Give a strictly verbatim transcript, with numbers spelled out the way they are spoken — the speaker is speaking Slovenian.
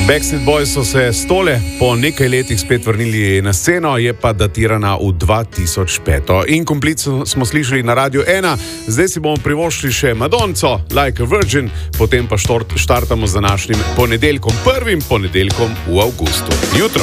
Backstreet Boys so se stole po nekaj letih spet vrnili na sceno, je pa datirana v dva tisoč pet. In Komplico smo slišali na Radiu ena, zdaj si bomo privoščili še Madonco, Like a Virgin, potem pa štort, štartamo z današnjim ponedeljkom, prvim ponedeljkom v avgustu. Jutro.